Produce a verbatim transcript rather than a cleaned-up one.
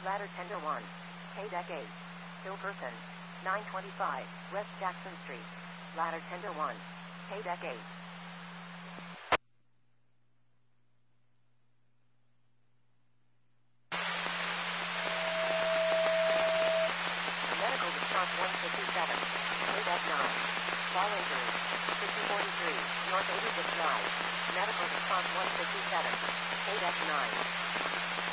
Ladder Tender one. K-Deck eight. Hill Person. nine twenty-five, West Jackson Street. Ladder Tender one. K-Deck eight. Medical response one fifty-seven. K-Deck nine. Fall injury. fifty forty-three, North eighty-sixth Drive. Medical response one fifty-seven. K-Deck nine.